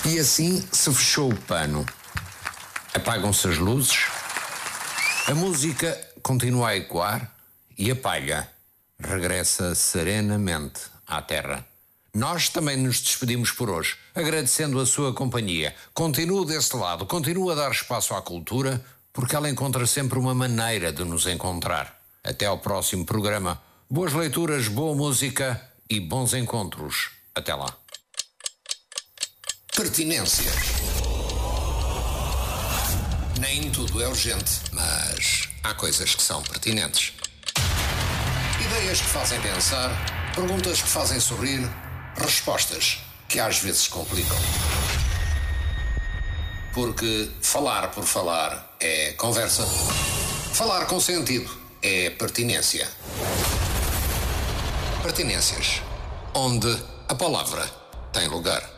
E assim se fechou o pano. Apagam-se as luzes, a música continua a ecoar e a palha regressa serenamente à terra. Nós também nos despedimos por hoje, agradecendo a sua companhia. Continue desse lado, continue a dar espaço à cultura, porque ela encontra sempre uma maneira de nos encontrar. Até ao próximo programa. Boas leituras, boa música e bons encontros. Até lá. Pertinências. Nem tudo é urgente, mas há coisas que são pertinentes. Ideias que fazem pensar, perguntas que fazem sorrir, respostas que às vezes complicam. Porque falar por falar é conversa. Falar com sentido é pertinência. Pertinências, onde a palavra tem lugar.